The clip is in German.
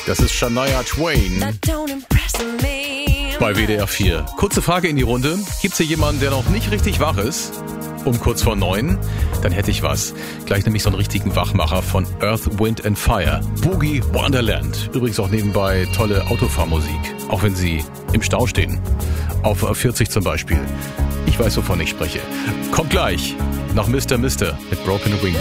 Das ist Shania Twain bei WDR 4. Kurze Frage in die Runde. Gibt's hier jemanden, der noch nicht richtig wach ist? Um kurz vor 9? Dann hätte ich was. Gleich nämlich so einen richtigen Wachmacher von Earth, Wind and Fire. Boogie Wonderland. Übrigens auch nebenbei tolle Autofahrmusik. Auch wenn Sie im Stau stehen. Auf 40 zum Beispiel. Ich weiß, wovon ich spreche. Kommt gleich nach Mr. mit Broken Wings.